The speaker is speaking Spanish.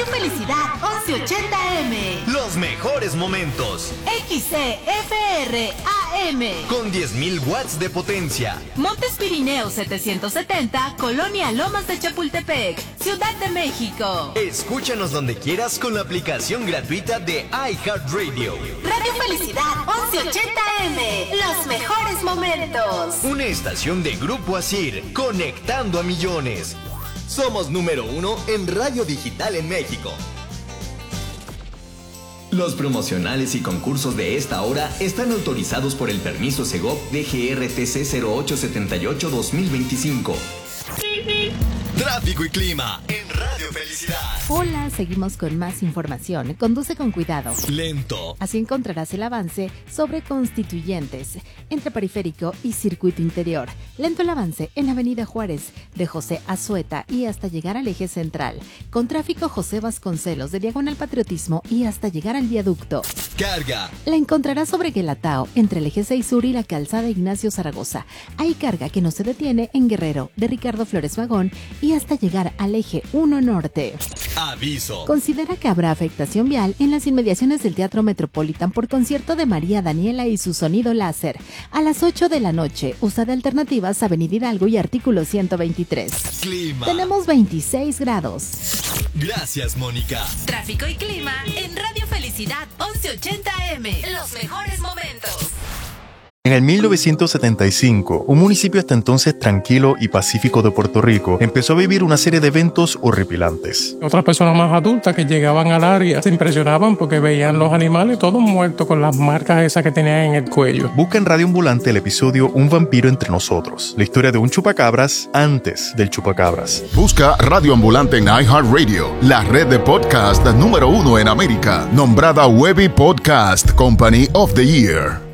Felicidad 1180M. Los mejores momentos. XCFR AM. Con 10.000 watts de potencia. Montes Pirineos 770, Colonia Lomas de Chapultepec, Ciudad de México. Escúchanos donde quieras con la aplicación gratuita de iHeartRadio. Radio Felicidad 1180M. Los mejores momentos. Una estación de Grupo Asir, conectando a millones. Somos número 1 en radio digital en México. Los promocionales y concursos de esta hora están autorizados por el permiso Segov DGRTC 0878-2025. Tráfico y clima en Radio Felicidad. Hola, seguimos con más información. Conduce con cuidado. Lento. Así encontrarás el avance sobre Constituyentes, entre Periférico y Circuito Interior. Lento el avance en Avenida Juárez, de José Azueta y hasta llegar al eje central. Con tráfico José Vasconcelos, de Diagonal Patriotismo y hasta llegar al viaducto. Carga. La encontrarás sobre Guelatao, entre el eje 6 Sur y la calzada Ignacio Zaragoza. Hay carga que no se detiene en Guerrero, de Ricardo Flores Magón y hasta llegar al eje 1 Norte. Aviso. Considera que habrá afectación vial en las inmediaciones del Teatro Metropolitan por concierto de María Daniela y su sonido láser. A las 8 de la noche, usa de alternativas Avenida Hidalgo y artículo 123. Clima. Tenemos 26 grados. Gracias, Mónica. Tráfico y clima en Radio Felicidad 1180M. Los mejores momentos. En el 1975, un municipio hasta entonces tranquilo y pacífico de Puerto Rico empezó a vivir una serie de eventos horripilantes. Otras personas más adultas que llegaban al área se impresionaban porque veían los animales todos muertos con las marcas esas que tenían en el cuello. Busca en Radio Ambulante el episodio Un vampiro entre nosotros, la historia de un chupacabras antes del chupacabras. Busca Radio Ambulante en iHeartRadio, la red de podcast número 1 en América, nombrada Webby Podcast Company of the Year.